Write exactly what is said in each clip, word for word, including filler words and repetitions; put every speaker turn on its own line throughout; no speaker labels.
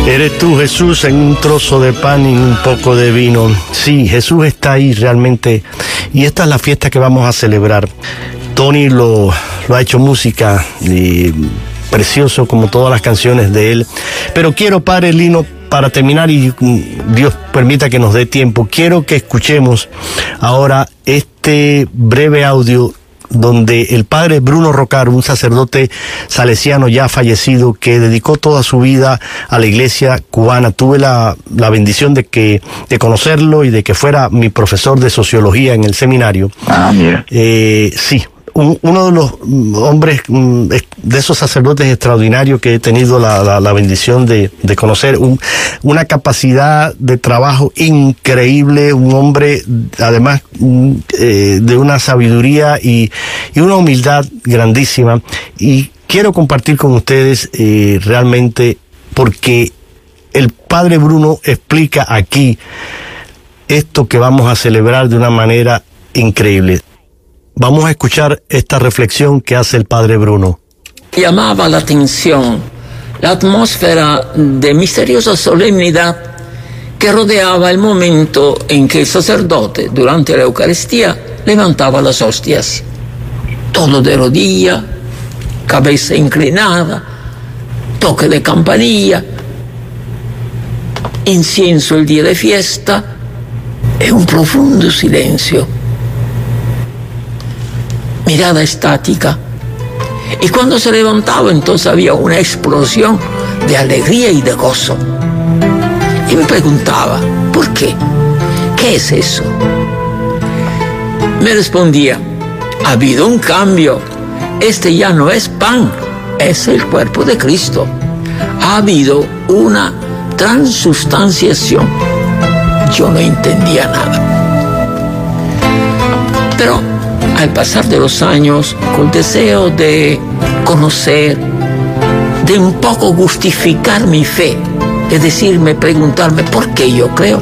Eres tú, Jesús, en un trozo de pan y un poco de vino. Sí, Jesús está ahí realmente. Y esta es la fiesta que vamos a celebrar. Tony lo, lo ha hecho música y precioso como todas las canciones de él. Pero quiero, Padre Lino, para terminar, y Dios permita que nos dé tiempo, quiero que escuchemos ahora este breve audio donde el padre Bruno Rocaro, un sacerdote salesiano ya fallecido que dedicó toda su vida a la iglesia cubana. Tuve la, la bendición de que de conocerlo y de que fuera mi profesor de sociología en el seminario.
Ah, mira.
Eh, sí. Un, uno de los hombres, de esos sacerdotes extraordinarios que he tenido la, la, la bendición de, de conocer, un, una capacidad de trabajo increíble, un hombre además eh, de una sabiduría y, y una humildad grandísima. Y quiero compartir con ustedes eh, realmente porque el padre Bruno explica aquí esto que vamos a celebrar de una manera increíble. Vamos a escuchar esta reflexión que hace el padre Bruno.
Llamaba la atención la atmósfera de misteriosa solemnidad que rodeaba el momento en que el sacerdote, durante la Eucaristía, levantaba las hostias. Todo de rodilla, cabeza inclinada, toque de campanilla, incienso el día de fiesta y un profundo silencio. Mirada estática. Y cuando se levantaba, entonces había una explosión de alegría y de gozo. Y me preguntaba, ¿por qué? ¿Qué es eso? Me respondía, ha habido un cambio. Este ya no es pan, es el cuerpo de Cristo. Ha habido una transustanciación. Yo no entendía nada. Pero al pasar de los años, con deseo de conocer, de un poco justificar mi fe, es decirme, preguntarme por qué yo creo,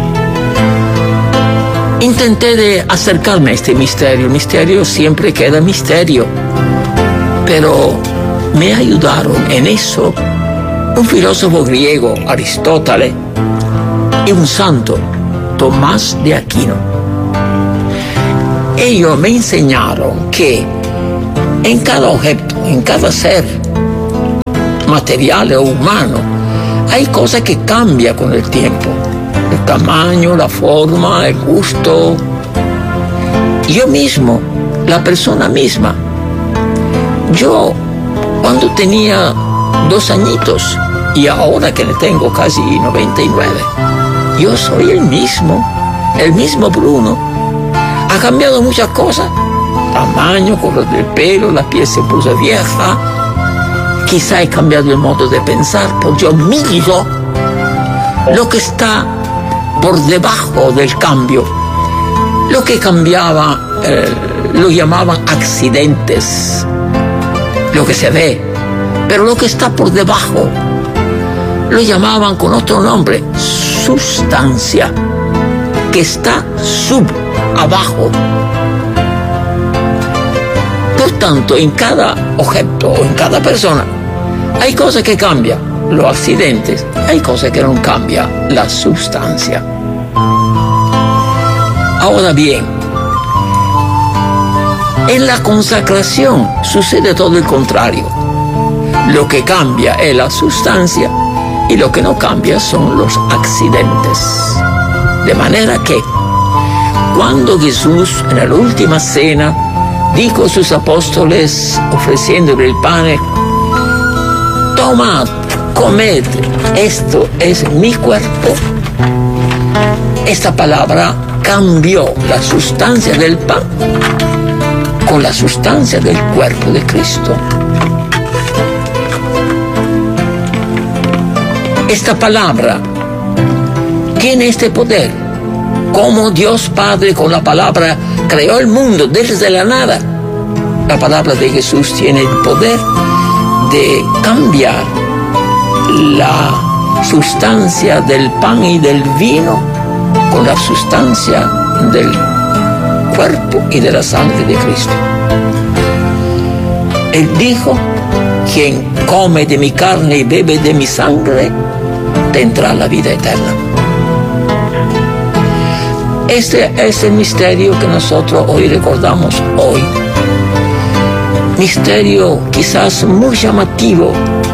intenté de acercarme a este misterio. El misterio siempre queda misterio, pero me ayudaron en eso un filósofo griego, Aristóteles, y un santo, Tomás de Aquino. Ellos me enseñaron que en cada objeto, en cada ser, material o humano, hay cosas que cambian con el tiempo. El tamaño, la forma, el gusto. Yo mismo, la persona misma. Yo, cuando tenía dos añitos y ahora que le tengo casi noventa y nueve, yo soy el mismo, el mismo Bruno. Ha cambiado muchas cosas, tamaño, color del pelo, la piel se puso vieja, quizá he cambiado el modo de pensar, porque yo miro lo que está por debajo del cambio. Lo que cambiaba eh, lo llamaban accidentes, lo que se ve, pero lo que está por debajo lo llamaban con otro nombre, sustancia, que está sub abajo. Por tanto, en cada objeto o en cada persona hay cosas que cambian, los accidentes, hay cosas que no cambian, la sustancia. Ahora bien, en la consacración sucede todo el contrario. Lo que cambia es la sustancia y lo que no cambia son los accidentes. De manera que cuando Jesús en la última cena dijo a sus apóstoles, ofreciéndole el pan, tomad, comed, esto es mi cuerpo, esta palabra cambió la sustancia del pan con la sustancia del cuerpo de Cristo. Esta palabra tiene este poder. Como Dios Padre con la palabra creó el mundo desde la nada, la palabra de Jesús tiene el poder de cambiar la sustancia del pan y del vino con la sustancia del cuerpo y de la sangre de Cristo. Él dijo, quien come de mi carne y bebe de mi sangre, de entrar a la vida eterna. Este es el misterio que nosotros hoy recordamos hoy. Misterio quizás muy llamativo,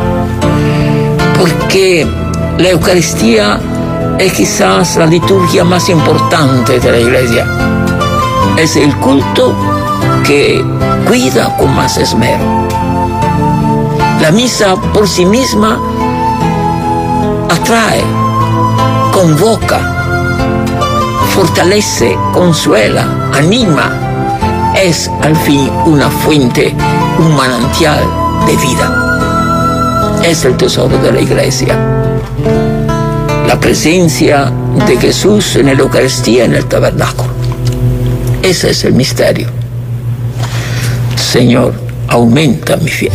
porque la Eucaristía es quizás la liturgia más importante de la Iglesia. Es el culto que cuida con más esmero. La misa por sí misma atrae, convoca, fortalece, consuela, anima. Es al fin una fuente, un manantial de vida. Es el tesoro de la Iglesia. La presencia de Jesús en la Eucaristía, en el tabernáculo. Ese es el misterio. Señor, aumenta mi fe.